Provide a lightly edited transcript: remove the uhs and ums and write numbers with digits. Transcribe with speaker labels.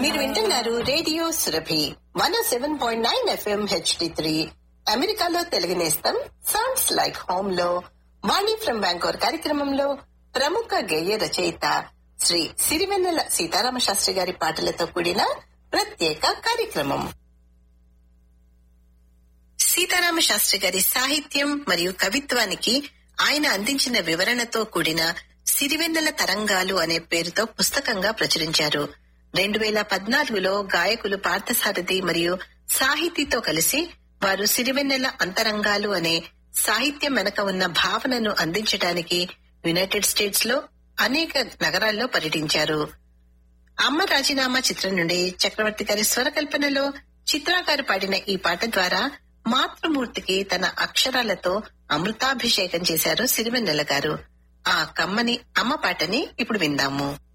Speaker 1: మీరు వింటున్నారు radio Surabhi 107.9 FM HD3 అమెరికాలో తెలుగు నేస్తం సౌండ్స్ లైక్ హోమ్ లో వాణి ఫ్రమ్ బ్యాంకోర్ కార్యక్రమంలో ప్రముఖ గేయ రచయిత శ్రీ సిరివెన్నెల సీతారామ శాస్త్రి గారి పాటలతో కూడిన ప్రత్యేక కార్యక్రమం. సీతారామ శాస్త్రి గారి సాహిత్యం మరియు కవిత్వానికి ఆయన అందించిన వివరణతో కూడిన సిరివెన్నెల తరంగాలు అనే పేరుతో పుస్తకంగా ప్రచురించారు. 2014లో గాయకులు పార్థసారథి మరియు సాహితీతో కలిసి వారు సిరివెన్నెల అంతరంగాలు అనే సాహిత్యం వెనక ఉన్న భావనను అందించడానికి యునైటెడ్ స్టేట్స్ లో అనేక నగరాల్లో పర్యటించారు. అమ్మ రాజీనామా చిత్రం నుండి చక్రవర్తి గారి స్వరకల్పనలో చిత్రాగారు పాడిన ఈ పాట ద్వారా మాతృమూర్తికి తన అక్షరాలతో అమృతాభిషేకం చేశారు సిరివెన్నెల గారు. ఆ కమ్మని అమ్మ పాటని ఇప్పుడు విందాము.